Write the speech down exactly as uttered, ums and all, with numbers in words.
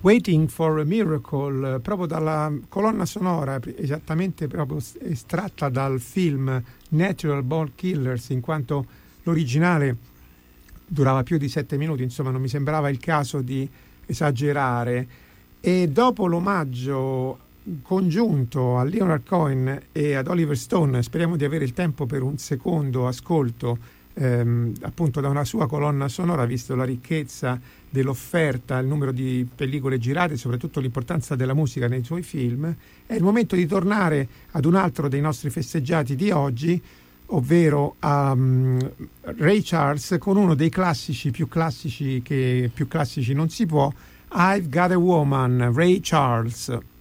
Waiting for a Miracle, proprio dalla colonna sonora, esattamente proprio estratta dal film Natural Born Killers, in quanto l'originale durava più di sette minuti, insomma non mi sembrava il caso di esagerare. E dopo l'omaggio congiunto a Leonard Cohen e ad Oliver Stone, speriamo di avere il tempo per un secondo ascolto ehm, appunto da una sua colonna sonora, visto la ricchezza dell'offerta, il numero di pellicole girate e soprattutto l'importanza della musica nei suoi film. È il momento di tornare ad un altro dei nostri festeggiati di oggi, ovvero a um, Ray Charles, con uno dei classici più classici che più classici non si può, I've Got a Woman, Ray Charles.